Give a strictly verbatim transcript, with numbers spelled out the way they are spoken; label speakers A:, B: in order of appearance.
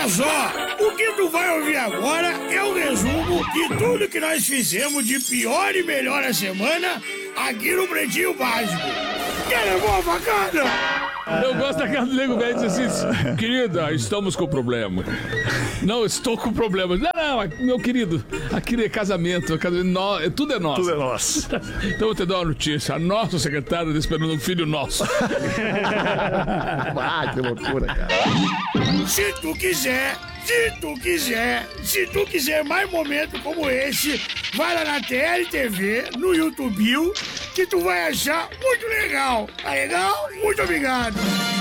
A: Olha só, o que tu vai ouvir agora é o resumo de tudo que nós fizemos de pior e melhor a semana aqui no Pretinho Básico. Quer levar a facada?
B: Eu gosto daquela do Nego Velho diz assim, querida, estamos com problema. Não, estou com problema. Não, não, meu querido, aqui é casamento, casamento no, tudo é nosso.
C: Tudo é nosso.
B: Então eu vou te dar uma notícia. A nossa secretária está esperando um filho nosso.
C: Ah, que loucura, cara.
A: Se tu quiser, se tu quiser, se tu quiser mais momentos como esse, vai lá na T L T V, no YouTube, que tu vai achar muito legal. Tá legal? Muito obrigado.